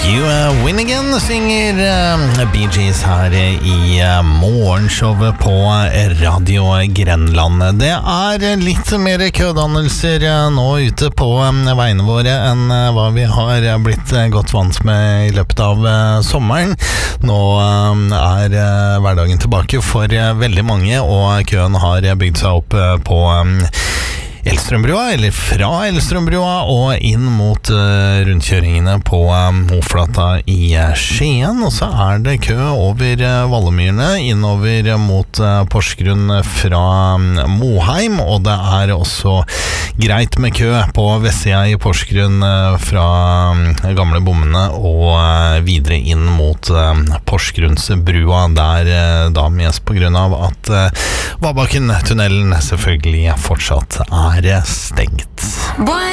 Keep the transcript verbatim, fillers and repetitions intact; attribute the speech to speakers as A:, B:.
A: You uh, Win Again synger uh, Bee Gees her i uh, morgenshowet på Radio Grenland. Det er litt mer kødannelser uh, nå ute på um, veiene våre enn uh, hva vi har blitt uh, godt vant med i løpet av uh, sommeren. Nå um, er uh, hverdagen tilbake for uh, veldig mange, og køen har bygd seg opp uh, på um, Elstrømbrua, eller fra Elstrømbrua og inn mot uh, rundkjøringene på uh, Moflata i uh, Skien. Og så er det kø over uh, Vallemyrene, innover uh, mot uh, Porsgrunn fra um, Moheim, og det er også greit med kø på vestsida i Porsgrunn uh, fra um, gamle bommene og uh, videre inn mot uh, Porsgrunnsbrua, der uh, da mest på grunn av at uh, Vabakken-tunnelen selvfølgelig fortsatt er stengt.